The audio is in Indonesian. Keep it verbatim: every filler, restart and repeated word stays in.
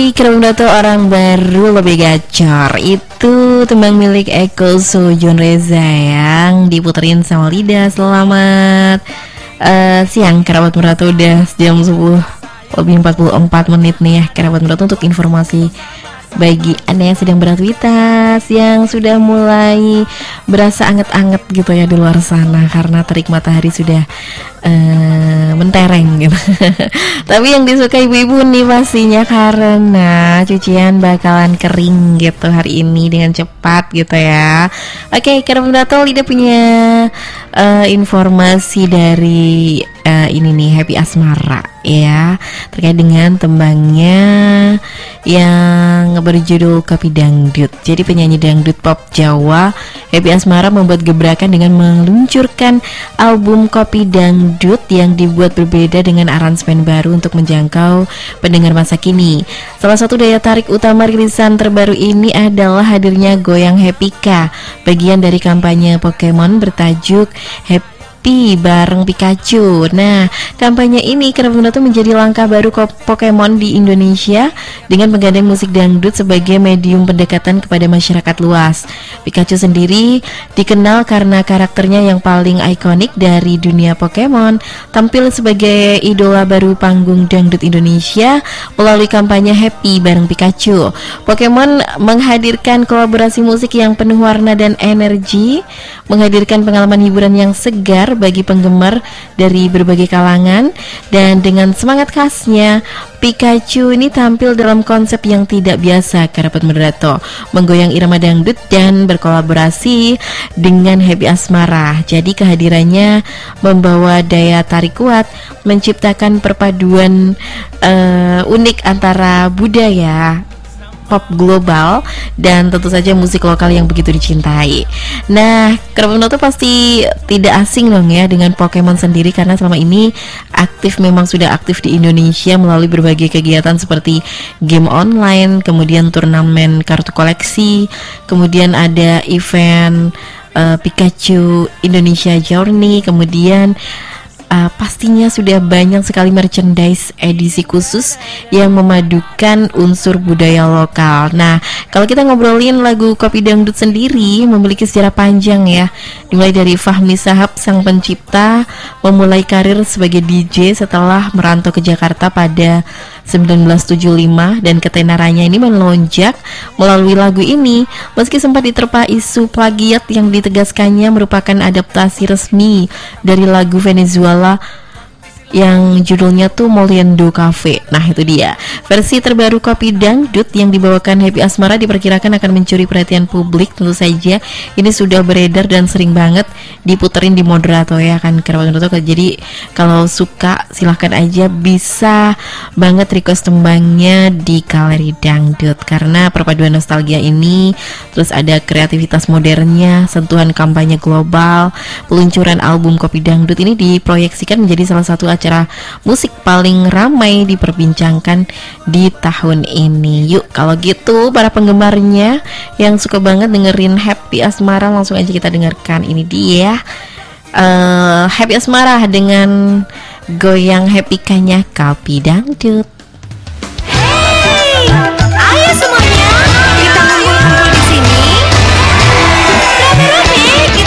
Kerap orang baru lebih gacor. Itu tembang milik Eko Sojon Reza yang diputerin sama Lida. Selamat uh, siang kerabat meratu. Udah jam sepuluh lebih empat puluh empat menit nih ya kerabat meratu. Untuk informasi bagi Anda yang sedang beraktivitas, yang sudah mulai berasa anget-anget gitu ya di luar sana, karena terik matahari sudah uh, mentereng gitu. Tapi yang disukai ibu-ibu nih pastinya karena cucian bakalan kering gitu hari ini dengan cepat gitu ya. Oke, karena mendatang Lida punya uh, informasi dari uh, ini nih, Happy Asmara ya, terkait dengan tembangnya yang berjudul Kopi Dangdut. Jadi penyanyi dangdut pop Jawa Happy Asmara membuat gebrakan dengan meluncurkan album Kopi Dangdut yang dibuat berbeda dengan aransemen baru untuk menjangkau pendengar masa kini. Salah satu daya tarik utama rilisan terbaru ini adalah hadirnya Goyang Happy Ka, bagian dari kampanye Pokemon bertajuk Happy bareng Pikachu. Nah, kampanye ini kerap menjadi menjadi langkah baru Pokemon di Indonesia dengan menggandeng musik dangdut sebagai medium pendekatan kepada masyarakat luas. Pikachu sendiri dikenal karena karakternya yang paling ikonik dari dunia Pokemon, tampil sebagai idola baru panggung dangdut Indonesia melalui kampanye Happy bareng Pikachu. Pokemon menghadirkan kolaborasi musik yang penuh warna dan energi, menghadirkan pengalaman hiburan yang segar bagi penggemar dari berbagai kalangan, dan dengan semangat khasnya Pikachu ini tampil dalam konsep yang tidak biasa kerabat moderator, menggoyang irama dangdut dan berkolaborasi dengan Happy Asmara. Jadi kehadirannya membawa daya tarik kuat, menciptakan perpaduan uh, unik antara budaya pop global dan tentu saja musik lokal yang begitu dicintai. Nah, kerabat tuh pasti tidak asing dong ya dengan Pokemon sendiri, karena selama ini aktif, memang sudah aktif di Indonesia melalui berbagai kegiatan seperti game online, kemudian turnamen kartu koleksi, kemudian ada event uh, Pikachu Indonesia Journey, kemudian Uh, pastinya sudah banyak sekali merchandise edisi khusus yang memadukan unsur budaya lokal. Nah, kalau kita ngobrolin lagu Kopi Dangdut sendiri memiliki sejarah panjang ya, dimulai dari Fahmi Sahab sang pencipta memulai karir sebagai D J setelah merantau ke Jakarta pada sembilan belas tujuh puluh lima, dan ketenarannya ini melonjak melalui lagu ini. Meski sempat diterpa isu plagiat, yang ditegaskannya merupakan adaptasi resmi dari lagu Venezuela yang judulnya tuh Moliendo Cafe. Nah, itu dia versi terbaru Kopi Dangdut yang dibawakan Happy Asmara diperkirakan akan mencuri perhatian publik. Tentu saja ini sudah beredar dan sering banget diputerin di moderator ya kan kerabat moderator. Jadi kalau suka silahkan aja, bisa banget request tembangnya di Galeri Dangdut, karena perpaduan nostalgia ini, terus ada kreativitas modernnya, sentuhan kampanye global. Peluncuran album Kopi Dangdut ini diproyeksikan menjadi salah satu acara musik paling ramai diperbincangkan di tahun ini. Yuk, kalau gitu para penggemarnya yang suka banget dengerin Happy Asmara, langsung aja kita dengarkan ini dia uh, Happy Asmara dengan Goyang Happy Kanya Kopi Dangdut.